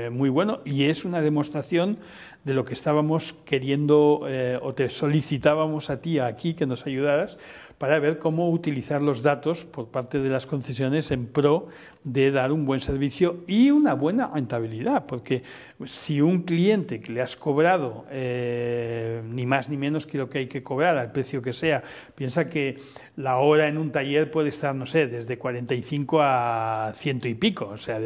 muy bueno y es una demostración de lo que estábamos queriendo o te solicitábamos a ti aquí que nos ayudaras para ver cómo utilizar los datos por parte de las concesiones en pro de dar un buen servicio y una buena rentabilidad, porque si un cliente que le has cobrado ni más ni menos que lo que hay que cobrar al precio que sea, piensa que la hora en un taller puede estar, no sé, desde 45 a 100 y pico, o sea,